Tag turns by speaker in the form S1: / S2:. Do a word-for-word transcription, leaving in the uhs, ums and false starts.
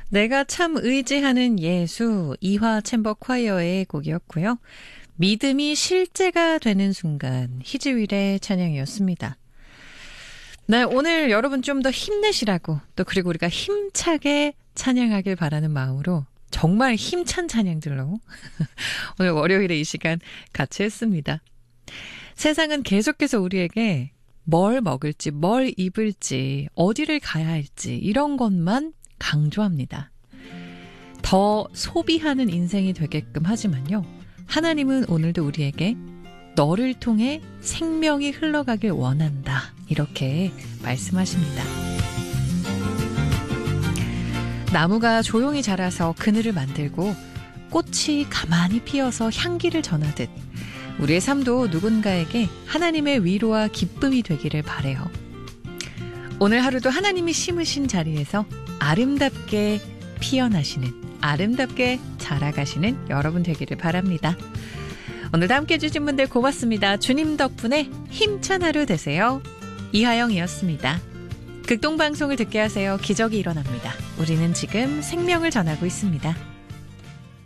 S1: 내가 참 의지하는 예수 이화 챔버 콰이어의 곡이었고요. 믿음이 실제가 되는 순간 희지윌의 찬양이었습니다. 네, 오늘 여러분 좀 더 힘내시라고 또 그리고 우리가 힘차게 찬양하길 바라는 마음으로 정말 힘찬 찬양들로 오늘 월요일에 이 시간 같이 했습니다. 세상은 계속해서 우리에게 뭘 먹을지, 뭘 입을지, 어디를 가야 할지 이런 것만 강조합니다. 더 소비하는 인생이 되게끔 하지만요. 하나님은 오늘도 우리에게 너를 통해 생명이 흘러가길 원한다. 이렇게 말씀하십니다. 나무가 조용히 자라서 그늘을 만들고 꽃이 가만히 피어서 향기를 전하듯 우리의 삶도 누군가에게 하나님의 위로와 기쁨이 되기를 바라요. 오늘 하루도 하나님이 심으신 자리에서 아름답게 피어나시는, 아름답게 자라가시는 여러분 되기를 바랍니다. 오늘도 함께해 주신 분들 고맙습니다. 주님 덕분에 힘찬 하루 되세요. 이하영이었습니다. 극동방송을 듣게 하세요. 기적이 일어납니다. 우리는 지금 생명을 전하고 있습니다.